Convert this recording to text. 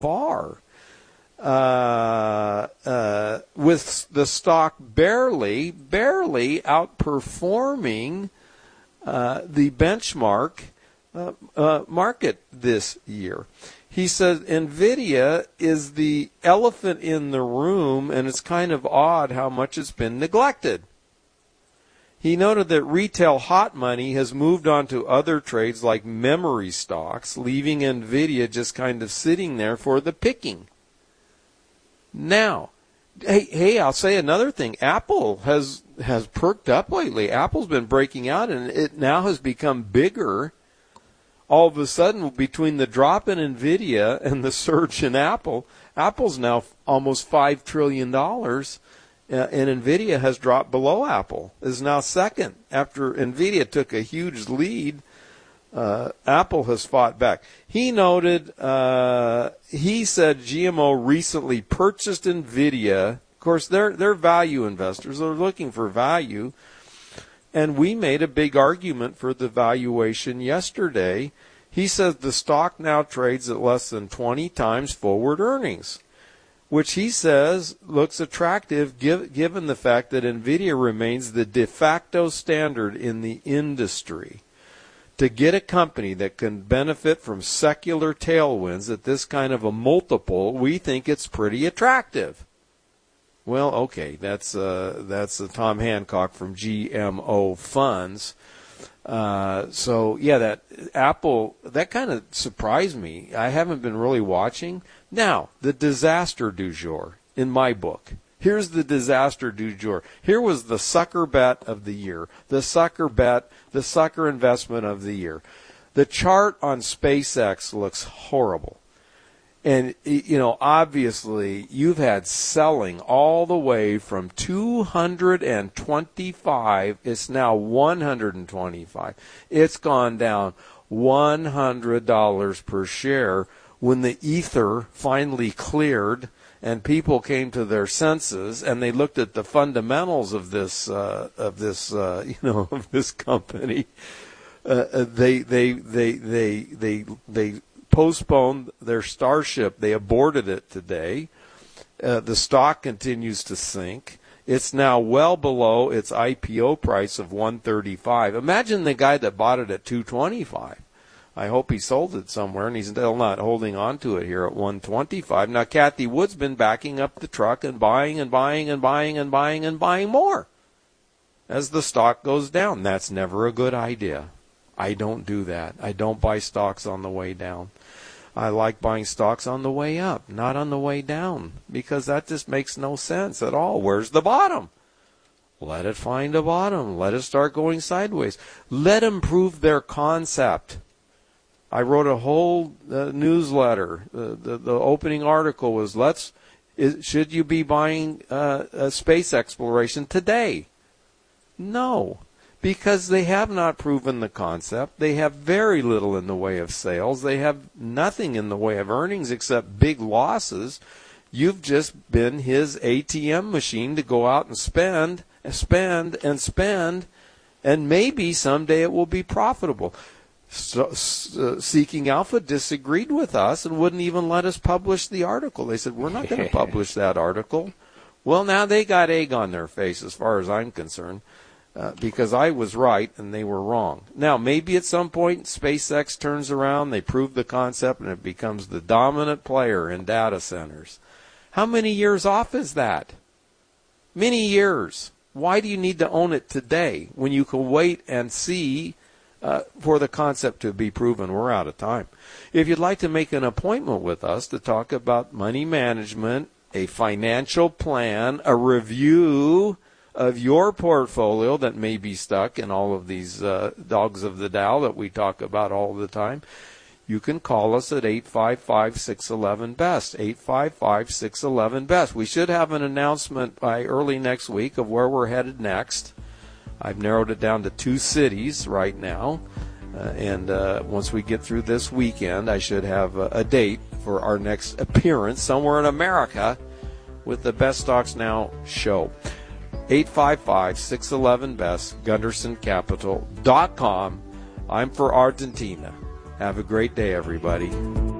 far. With the stock barely outperforming the benchmark market this year. He said NVIDIA is the elephant in the room, and it's kind of odd how much it's been neglected. He noted that retail hot money has moved on to other trades like memory stocks, leaving NVIDIA just kind of sitting there for the picking. Now, hey, I'll say another thing. Apple has perked up lately. Apple's been breaking out, and it now has become bigger. All of a sudden, between the drop in NVIDIA and the surge in Apple, Apple's now almost $5 trillion, and NVIDIA has dropped below Apple, is now second. After NVIDIA took a huge lead, Apple has fought back. He noted, he said GMO recently purchased NVIDIA. Of course, they're value investors. They're looking for value. And we made a big argument for the valuation yesterday. He says the stock now trades at less than 20 times forward earnings, which he says looks attractive given the fact that NVIDIA remains the de facto standard in the industry. To get a company that can benefit from secular tailwinds at this kind of a multiple, we think it's pretty attractive. Well, okay, that's Tom Hancock from GMO Funds. So yeah, that Apple, that kind of surprised me. I haven't been really watching. Now, the disaster du jour in my book. Here's the disaster du jour. Here was the sucker bet of the year. The sucker bet, the sucker investment of the year. The chart on SpaceX looks horrible. And, you know, obviously you've had selling all the way from 225. It's now 125. It's gone down $100 per share when the ether finally cleared and people came to their senses and they looked at the fundamentals of this company. They postponed their Starship. They aborted it today. The stock continues to sink. It's now well below its IPO price of $135. Imagine the guy that bought it at $225. I hope he sold it somewhere, and he's still not holding on to it here at $125. Now, Cathie Wood's been backing up the truck and buying and buying and buying and buying and buying more as the stock goes down. That's never a good idea. I don't do that. I don't buy stocks on the way down. I like buying stocks on the way up, not on the way down, because that just makes no sense at all. Where's the bottom? Let it find a bottom. Let it start going sideways. Let them prove their concept. I wrote a whole newsletter. The opening article was, should you be buying a space exploration today? No, because they have not proven the concept. They have very little in the way of sales. They have nothing in the way of earnings except big losses. You've just been his ATM machine to go out and spend, and maybe someday it will be profitable. Seeking Alpha disagreed with us and wouldn't even let us publish the article. They said, we're not going to publish that article. Well, now they got egg on their face as far as I'm concerned, because I was right and they were wrong. Now, maybe at some point SpaceX turns around, they prove the concept, and it becomes the dominant player in data centers. How many years off is that? Many years. Why do you need to own it today when you can wait and see for the concept to be proven? We're out of time. If you'd like to make an appointment with us to talk about money management, a financial plan, a review of your portfolio that may be stuck in all of these dogs of the Dow that we talk about all the time, you can call us at 855-611-BEST, 855-611-BEST. We should have an announcement by early next week of where we're headed next. I've narrowed it down to 2 cities right now, and once we get through this weekend, I should have a date for our next appearance somewhere in America with the Best Stocks Now show. 855-611-BEST, GundersonCapital.com. I'm for Argentina. Have a great day, everybody.